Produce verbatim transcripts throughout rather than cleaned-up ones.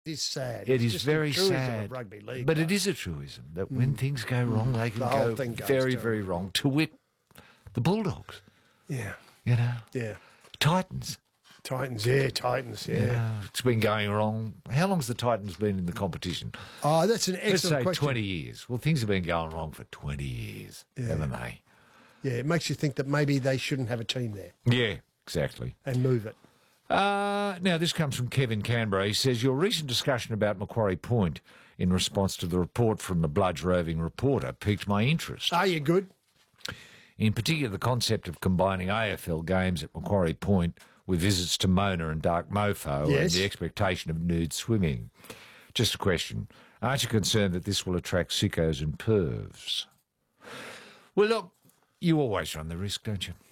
It is sad. It It's is just very the truism sad. of rugby league, but though. it is a truism that when things go wrong, they can The whole go thing goes very, terribly very wrong. To wit, the Bulldogs, Yeah, you know, yeah. Titans. Titans, yeah, Titans, yeah. You know, it's been going wrong. How long's the Titans been in the competition? Oh, that's an Let's excellent say question. twenty years. Well, things have been going wrong for twenty years, haven't they? Yeah, it makes you think that maybe they shouldn't have a team there Yeah, exactly. and move it. Uh, now, this comes from Kevin Canberra. He says, your recent discussion about Macquarie Point in response to the report from the Bludge roving reporter piqued my interest. Are you good? In particular, the concept of combining A F L games at Macquarie Point with visits to Mona and Dark Mofo and Yes. the expectation of nude swimming. Just a question. Aren't you concerned that this will attract sickos and pervs? Well, look, you always run the risk, don't you?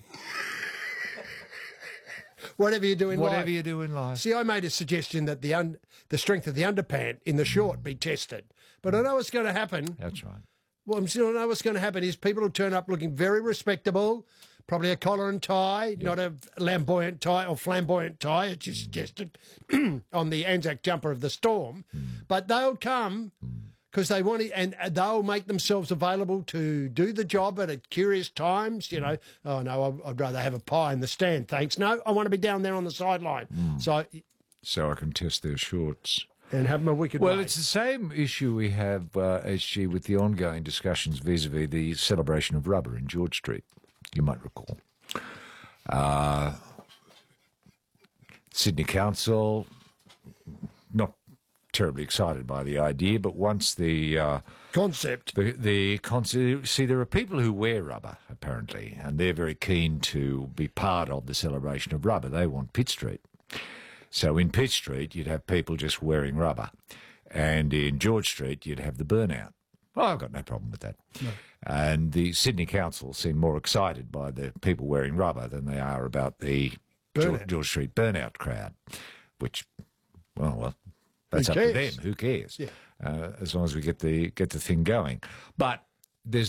Whatever you do in Whatever life. you do in life. See, I made a suggestion that the un- the strength of the underpant in the short be tested. But I know what's going to happen. That's right. Well, I'm still I know what's going to happen is people will turn up looking very respectable, probably a collar and tie, not a flamboyant tie or flamboyant tie, as you suggested, on the Anzac jumper of the Storm. But they'll come because they want to, and they'll make themselves available to do the job at, at curious times. You know, oh no, I'd- I'd rather have a pie in the stand, thanks. No, I want to be down there on the sideline. So, So I can test their shorts. and have my wicked Well, way. it's the same issue we have, uh, S G, with the ongoing discussions vis-a-vis the celebration of rubber in George Street, you might recall. Uh, Sydney Council, not terribly excited by the idea, but once the... Uh, concept. The, the concept, see, there are people who wear rubber, apparently, and they're very keen to be part of the celebration of rubber. They want Pitt Street. So in Pitt Street, you'd have people just wearing rubber. And in George Street, you'd have the burnout. Well, I've got no problem with that. No. And the Sydney Council seem more excited by the people wearing rubber than they are about the George, Burnout. George Street burnout crowd, which, well, well that's Who up to cares? them. Who cares? Yeah. Uh, as long as we get the get the thing going. But there's